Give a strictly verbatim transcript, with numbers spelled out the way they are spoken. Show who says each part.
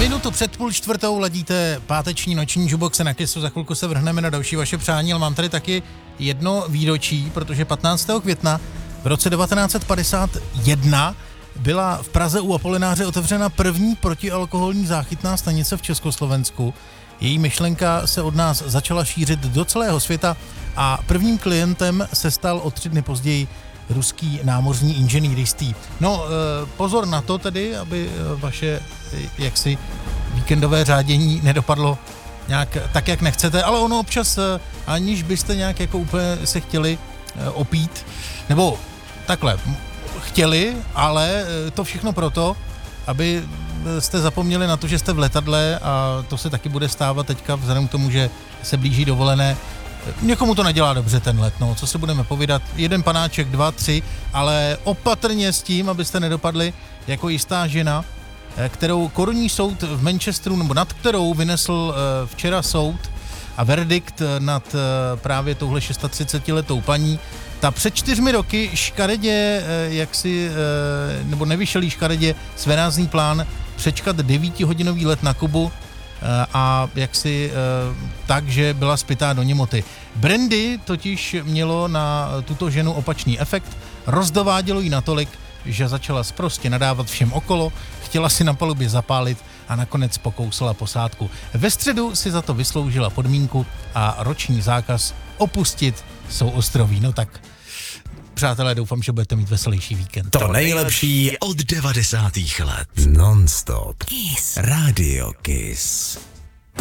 Speaker 1: minutu před půl čtvrtou ladíte páteční noční jukebox na Kissu, za chvilku se vrhneme na další vaše přání, ale mám tady taky jedno výročí, protože patnáctého května v roce devatenáct set padesát jedna byla v Praze u Apolináře otevřena první protialkoholní záchytná stanice v Československu. Její myšlenka se od nás začala šířit do celého světa a prvním klientem se stal o tři dny později ruský námořní inženýr jistý. No, pozor na to tedy, aby vaše jaksi víkendové řádění nedopadlo nějak tak, jak nechcete, ale ono občas, aniž byste nějak jako úplně se chtěli opít, nebo takhle, chtěli, ale to všechno proto, aby jste zapomněli na to, že jste v letadle a to se taky bude stávat teďka vzhledem k tomu, že se blíží dovolené. Někomu to nedělá dobře ten let, no, co se budeme povídat, jeden panáček, dva, tři, ale opatrně s tím, abyste nedopadli jako jistá žena, kterou korunní soud v Manchesteru, nebo nad kterou vynesl včera soud a verdikt nad právě touhle třicetišestiletou paní. Ta před čtyřmi roky škaredě, jaksi, nebo nevyšel jí škaredě svérázný plán přečkat devítihodinový let na Kubu a jaksi tak, že byla spytá do němoty. Brandy totiž mělo na tuto ženu opačný efekt, rozdovádělo jí natolik, že začala sprostě nadávat všem okolo, chtěla si na palubě zapálit a nakonec pokousala posádku. Ve středu si za to vysloužila podmínku a roční zákaz opustit souostroví. No tak, přátelé, doufám, že budete mít veselější víkend.
Speaker 2: To nejlepší od devadesátých let. Non-stop. Kiss. Radio Kiss.